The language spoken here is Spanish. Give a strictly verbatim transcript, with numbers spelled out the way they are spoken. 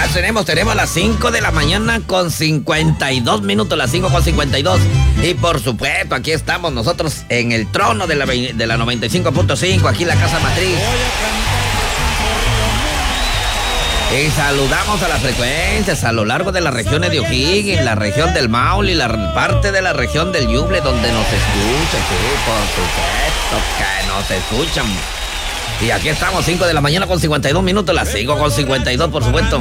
Ya tenemos, tenemos las cinco de la mañana con cincuenta y dos minutos, las cinco con cincuenta y dos. Y por supuesto, aquí estamos nosotros en el trono de la, de la noventa y cinco punto cinco, aquí en la Casa Matriz. Y saludamos a las frecuencias a lo largo de las regiones de O'Higgins, la región del Maule y la parte de la región del Ñuble, donde nos escuchan, sí, por supuesto que nos escuchan. Y aquí estamos, cinco de la mañana con cincuenta y dos minutos, las cinco con cincuenta y dos, por supuesto.